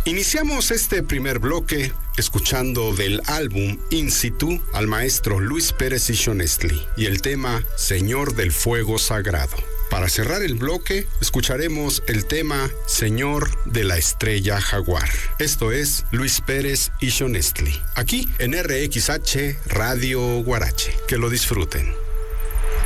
Iniciamos este primer bloque escuchando del álbum In Situ al maestro Luis Pérez Ishonestli y el tema Señor del Fuego Sagrado. Para cerrar el bloque, escucharemos el tema Señor de la Estrella Jaguar. Esto es Luis Pérez Ishonestli, aquí en RXH Radio Guarache. Que lo disfruten.